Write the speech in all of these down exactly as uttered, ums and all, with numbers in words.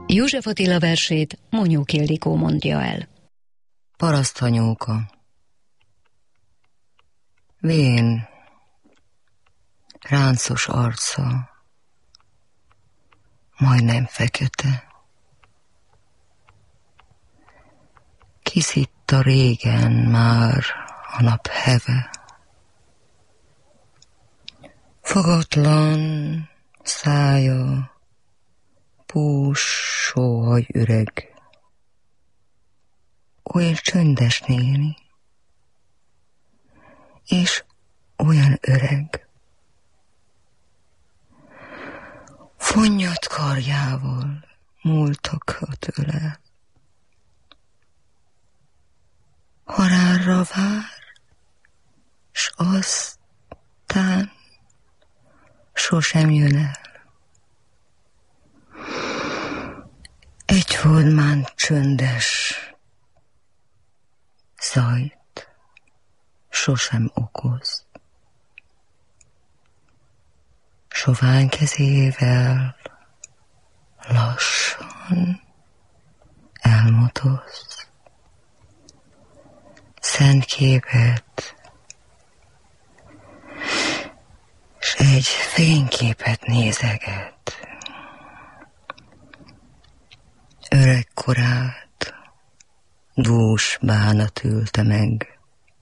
József Attila versét Monyók Ildikó mondja el. Parasztanyóka. Vén, ráncos arca, majdnem fekete. Kiszitta régen már a nap heve. Fogatlan szája, pús sóhaj üreg. Olyan csöndes néni, és olyan öreg. Fonnyat karjával múltak a tőle. Halálra vár, s aztán sosem jön el. Egy holdmán csöndes zajt sosem okoz. Sovány kezével lassan elmotoz. Szent képet, s egy fényképet nézeget. Öreg korát dús bánat ülte meg.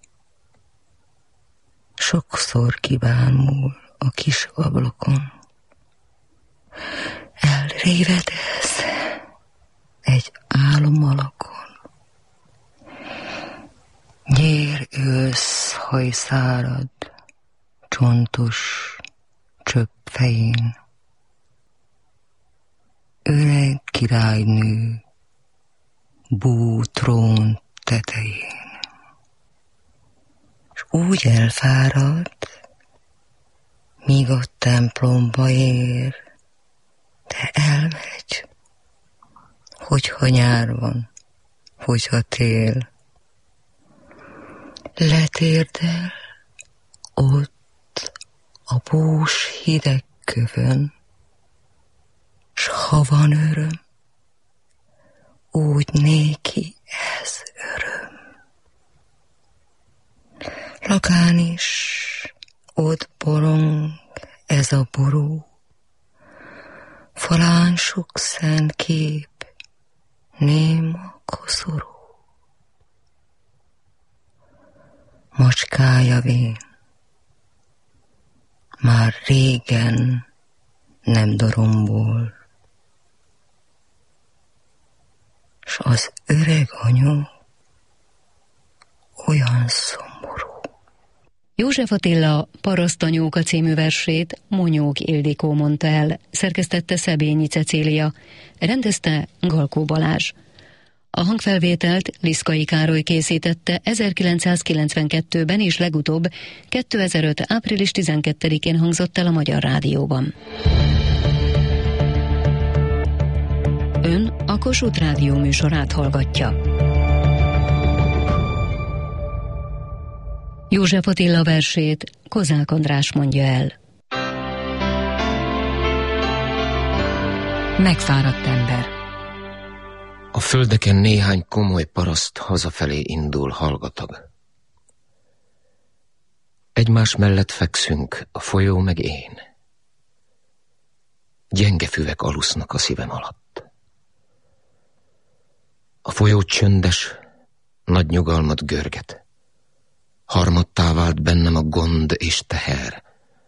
Sokszor kibámul a kis ablakon. Elrévedez egy álom alakon. Gyér ősz hajszárad, csontos csöpp fején. Öreg királynő bú trón tetején. S úgy elfárad, míg a templomba ér, de elmegy, hogyha nyár van, hogyha tél. Letérdel ott a bús hideg kövön, s ha van öröm, úgy néki ez öröm. Lakán is ott borong ez a ború, falán sok szent kép, néma koszorú. Macskája vén, már régen nem dorombol, s az öreg anyu olyan szomorú. József Attila Parasztanyóka című versét Monyók Ildikó mondta el, szerkesztette Szebényi Cecília, rendezte Galkó Balázs. A hangfelvételt Liszkai Károly készítette ezerkilencszázkilencvenkettőben és legutóbb kétezer-öt. április tizenkettedikén hangzott el a Magyar Rádióban. Ön a Kossuth Rádió műsorát hallgatja. József Attila versét Kozák András mondja el. Megfáradt ember. A földeken néhány komoly paraszt hazafelé indul hallgatag. Egymás mellett fekszünk, a folyó meg én. Gyenge füvek alusznak a szívem alatt. A folyó csöndes, nagy nyugalmat görget. Harmattá vált bennem a gond és teher.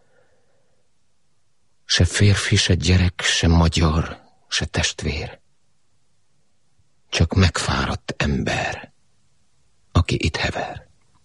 Se férfi, se gyerek, se magyar, se testvér. Csak megfáradt ember, aki itt hever.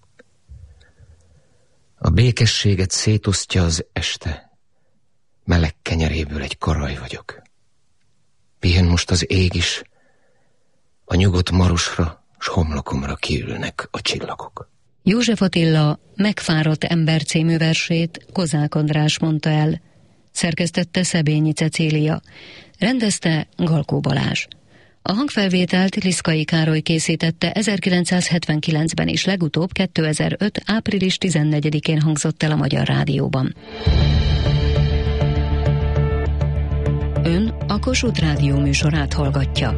A békességet szétosztja az este, meleg kenyeréből egy karaj vagyok. Pihen most az ég is, a nyugodt marosra s homlokomra kiülnek a csillagok. József Attila Megfáradt ember című versét Kozák András mondta el, szerkesztette Szebényi Cecília, rendezte Galkó Balázs. A hangfelvételt Liszkai Károly készítette ezerkilencszázhetvenkilencben és legutóbb kétezer-öt. április tizennegyedikén hangzott el a Magyar Rádióban. Ön Ön a Kossuth Rádió műsorát hallgatja.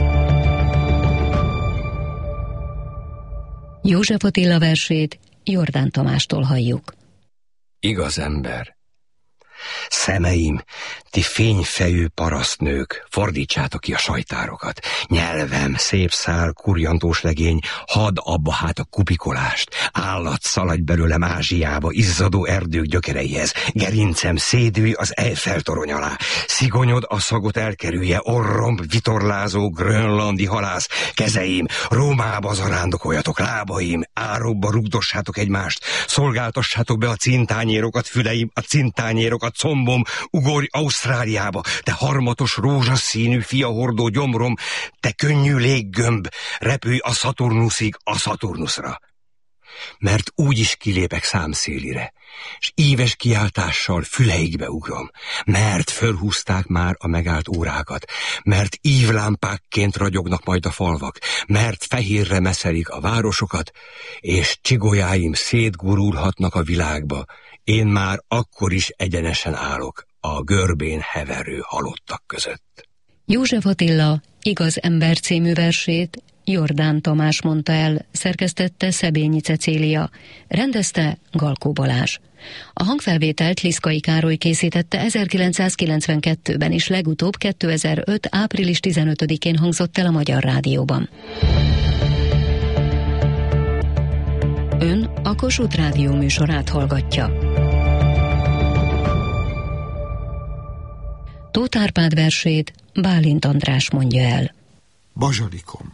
József Attila versét Jordán Tamástól halljuk. Igaz ember. Szemeim, ti fényfejű parasztnők, fordítsátok ki a sajtárokat. Nyelvem, szép szál, kurjantós legény, hadd abba hát a kupikolást. Állat, szaladj belőlem Ázsiába, izzadó erdők gyökereihez. Gerincem, szédülj az Eiffel torony alá. Szigonyod a szagot elkerülje, orrom, vitorlázó, grönlandi halász. Kezeim, Rómába zarándokoljatok, lábaim, árokba rugdossátok egymást. Szolgáltassátok be a cintányérokat, füleim, a cintányérokat, combom, ugorj Ausztráliába, te harmatos rózsaszínű fiahordó gyomrom, te könnyű léggömb, repülj a Szaturnuszig, a Szaturnuszra. Mert úgy is kilépek számszélire, s íves kiáltással füleikbe ugrom, mert fölhúzták már a megállt órákat, mert ívlámpákként ragyognak majd a falvak, mert fehérre meszelik a városokat, és csigolyáim szétgurulhatnak a világba, én már akkor is egyenesen állok a görbén heverő halottak között. József Attila Igaz ember című versét Jordán Tamás mondta el, szerkesztette Szebényi Cecília, rendezte Galkó Balázs. A hangfelvételt Liszkai Károly készítette ezerkilencszázkilencvenkettőben, és legutóbb kétezer-öt. április tizenötödikén hangzott el a Magyar Rádióban. Ön a Kossuth Rádió műsorát hallgatja. Tóth Árpád versét Bálint András mondja el. Bazsalikom.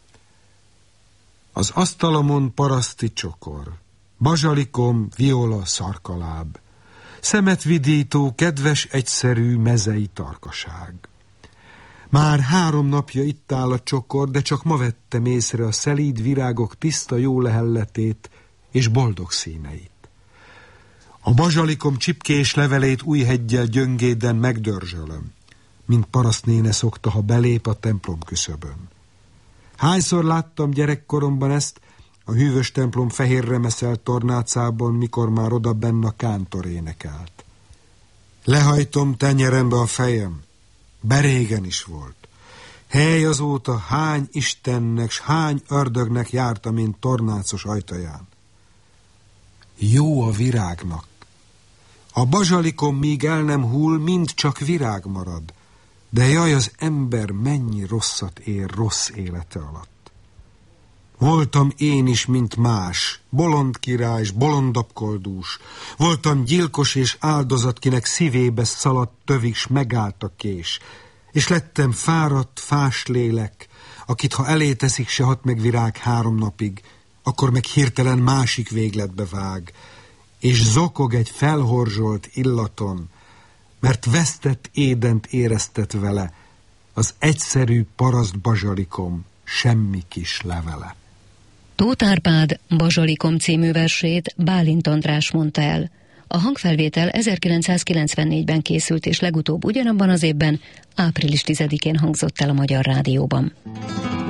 Az asztalomon paraszti csokor, bazsalikom, viola, szarkaláb, szemet vidító, kedves, egyszerű, mezei tarkaság. Már három napja itt áll a csokor, de csak ma vettem észre a szelíd virágok tiszta jó lehelletét és boldog színeit. A bazsalikom csipkés levelét új heggyel gyöngéden megdörzsölöm, mint parasztnéne szokta, ha belép a templom küszöbön. Hányszor láttam gyerekkoromban ezt a hűvös templom fehérre meszelt tornácában, mikor már oda benn a kántor énekelt. Lehajtom tenyerembe a fejem, berégen is volt. Hely azóta hány istennek, s hány ördögnek jártam én tornácos ajtaján. Jó a virágnak. A bazsalikom míg el nem hull, mind csak virág marad. De jaj, az ember mennyi rosszat ér rossz élete alatt. Voltam én is, mint más, bolond király s bolondabb koldús. Voltam gyilkos és áldozat, kinek szívébe szaladt tövig, s megállt a kés. És lettem fáradt, fás lélek, akit ha elé teszik, se hat meg virág három napig, akkor meg hirtelen másik végletbe vág, és zokog egy felhorzsolt illaton, mert vesztett édent éreztet vele az egyszerű paraszt bazsalikom semmi kis levele. Tóth Árpád Bazsalikom című versét Bálint András mondta el. A hangfelvétel ezerkilencszázkilencvennégyben készült, és legutóbb ugyanabban az évben, április tizedikén hangzott el a Magyar Rádióban.